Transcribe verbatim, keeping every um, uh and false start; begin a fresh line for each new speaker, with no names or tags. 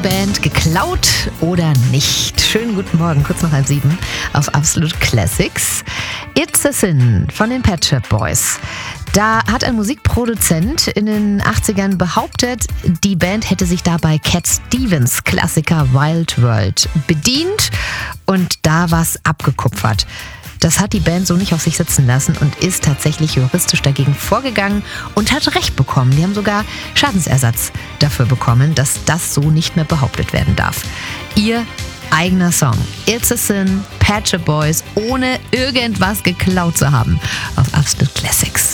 Band geklaut oder nicht? Schönen guten Morgen, kurz nach halb sieben auf Absolute Classics. It's a Sin von den Pet Shop Boys. Da hat ein Musikproduzent in den achtzigern behauptet, die Band hätte sich dabei Cat Stevens Klassiker Wild World bedient und da was abgekupfert. Das hat die Band so nicht auf sich sitzen lassen und ist tatsächlich juristisch dagegen vorgegangen und hat Recht bekommen. Die haben sogar Schadensersatz dafür bekommen, dass das so nicht mehr behauptet werden darf. Ihr eigener Song, It's a Sin, Pet Shop Boys, ohne irgendwas geklaut zu haben, auf Absolute Classics.